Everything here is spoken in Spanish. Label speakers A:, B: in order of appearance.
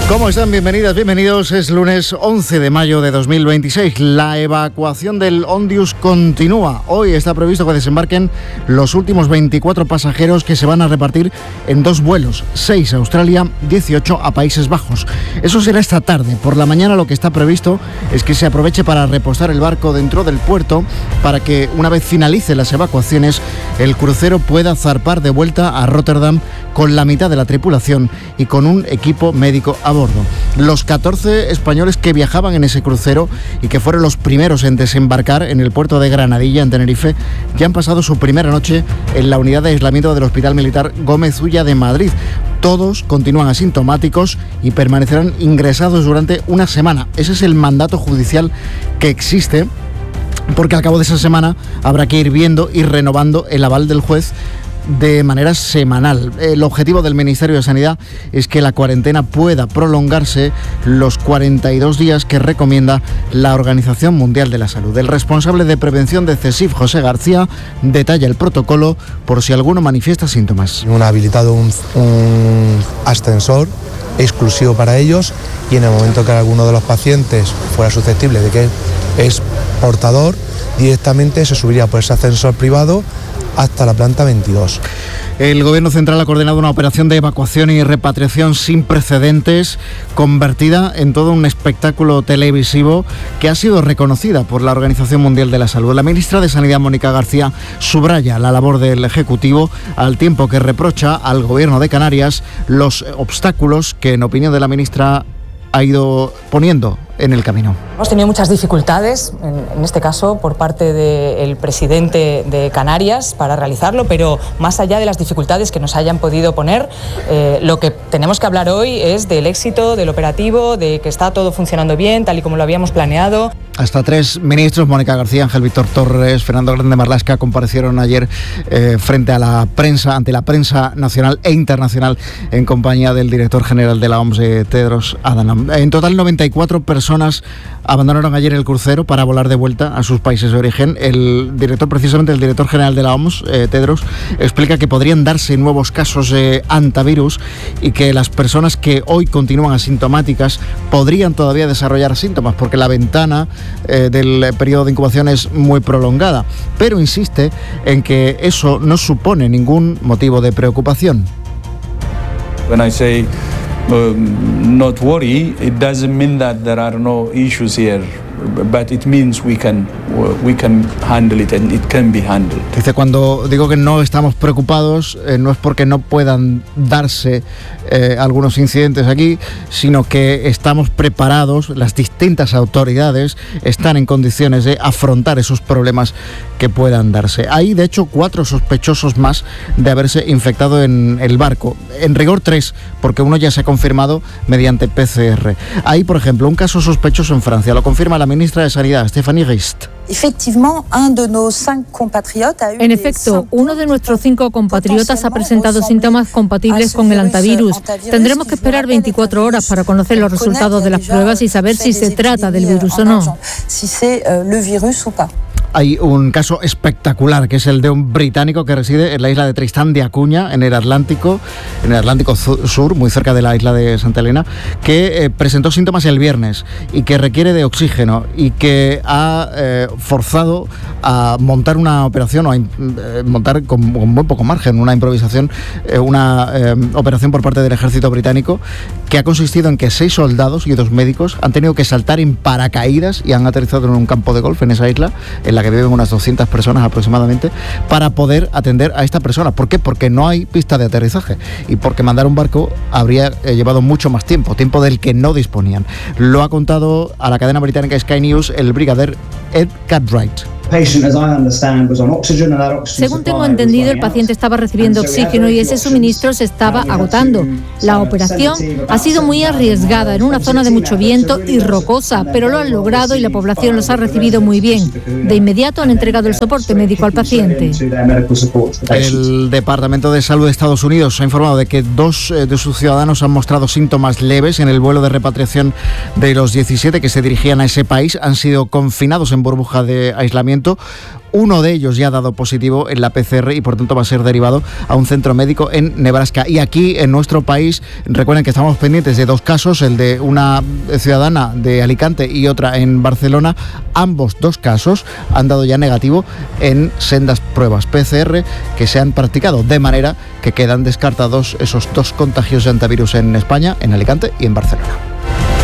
A: ¿Cómo están? Bienvenidas, bienvenidos. Es lunes 11 de mayo de 2026. La evacuación del Ondius continúa. Hoy está previsto que desembarquen los últimos 24 pasajeros que se van a repartir en 2 vuelos, 6 a Australia, 18 a Países Bajos. Eso será esta tarde. Por la mañana lo que está previsto es que se aproveche para repostar el barco dentro del puerto para que, una vez finalicen las evacuaciones, el crucero pueda zarpar de vuelta a Rotterdam con la mitad de la tripulación y con un equipo médico a bordo. Los 14 españoles que viajaban en ese crucero y que fueron los primeros en desembarcar en el puerto de Granadilla, en Tenerife, ya han pasado su primera noche en la unidad de aislamiento del Hospital Militar Gómez Ulla de Madrid. Todos continúan asintomáticos y permanecerán ingresados durante una semana. Ese es el mandato judicial que existe, porque al cabo de esa semana habrá que ir viendo y renovando el aval del juez de manera semanal. El objetivo del Ministerio de Sanidad es que la cuarentena pueda prolongarse los 42 días que recomienda la Organización Mundial de la Salud. El responsable de prevención de CESIF, José García, detalla el protocolo por si alguno manifiesta síntomas.
B: Han habilitado un ascensor exclusivo para ellos y en el momento que alguno de los pacientes fuera susceptible de que es portador, directamente se subiría por ese ascensor privado hasta la planta 22.
A: El Gobierno Central ha coordinado una operación de evacuación y repatriación sin precedentes, convertida en todo un espectáculo televisivo que ha sido reconocida por la Organización Mundial de la Salud. La ministra de Sanidad, Mónica García, subraya la labor del Ejecutivo al tiempo que reprocha al Gobierno de Canarias los obstáculos que, en opinión de la ministra, ha ido poniendo en el camino.
C: Hemos tenido muchas dificultades, en este caso por parte del presidente de Canarias para realizarlo, pero más allá de las dificultades que nos hayan podido poner, lo que tenemos que hablar hoy es del éxito del operativo, de que está todo funcionando bien, tal y como lo habíamos planeado.
A: Hasta 3 ministros, Mónica García, Ángel Víctor Torres, Fernando Grande Marlaska, comparecieron ayer frente a la prensa, ante la prensa nacional e internacional, en compañía del director general de la OMS, Tedros Adhanom. En total, 94 personas abandonaron ayer el crucero para volar de vuelta a sus países de origen. El director general de la OMS, Tedros, explica que podrían darse nuevos casos de hantavirus y que las personas que hoy continúan asintomáticas podrían todavía desarrollar síntomas, porque la ventana del periodo de incubación es muy prolongada, pero insiste en que eso no supone ningún motivo de preocupación.
D: When I say not worry, it doesn't mean that there are no issues here, but it means we can handle it and it can be handled.
A: Dice, cuando digo que no estamos preocupados, no es porque no puedan darse algunos incidentes aquí, sino que estamos preparados, las distintas autoridades están en condiciones de afrontar esos problemas que puedan darse. Hay, de hecho, 4 sospechosos más de haberse infectado en el barco. En rigor 3, porque uno ya se ha confirmado mediante PCR. Hay, por ejemplo, un caso sospechoso en Francia. Lo confirma la ministra de Sanidad, Stéphanie Rist.
E: En efecto, uno de nuestros 5 compatriotas ha presentado síntomas compatibles con el hantavirus. Tendremos que esperar 24 horas para conocer los resultados de las pruebas y saber si se trata del virus o no.
A: Hay un caso espectacular, que es el de un británico que reside en la isla de Tristán de Acuña, en el Atlántico Sur, muy cerca de la isla de Santa Elena, que presentó síntomas el viernes y que requiere de oxígeno y que ha forzado a montar una operación, o a montar con muy poco margen, una improvisación, una operación por parte del ejército británico, que ha consistido en que 6 soldados y 2 médicos han tenido que saltar en paracaídas y han aterrizado en un campo de golf en esa isla, en la que viven unas 200 personas aproximadamente, para poder atender a esta persona. ¿Por qué? Porque no hay pista de aterrizaje y porque mandar un barco habría llevado mucho más tiempo del que no disponían. Lo ha contado a la cadena británica Sky News el brigadier Ed Cartwright.
E: Según tengo entendido, el paciente estaba recibiendo oxígeno y ese suministro se estaba agotando. La operación ha sido muy arriesgada en una zona de mucho viento y rocosa, pero lo han logrado y la población los ha recibido muy bien. De inmediato han entregado el soporte médico al paciente.
A: El Departamento de Salud de Estados Unidos ha informado de que 2 de sus ciudadanos han mostrado síntomas leves en el vuelo de repatriación de los 17 que se dirigían a ese país. Han sido confinados en burbuja de aislamiento confinamiento. Uno de ellos ya ha dado positivo en la PCR y por tanto va a ser derivado a un centro médico en Nebraska. Y aquí en nuestro país, recuerden que estamos pendientes de 2 casos, el de una ciudadana de Alicante y otra en Barcelona. Ambos 2 casos han dado ya negativo en sendas pruebas PCR que se han practicado, de manera que quedan descartados esos 2 contagios de hantavirus en España, en Alicante y en Barcelona.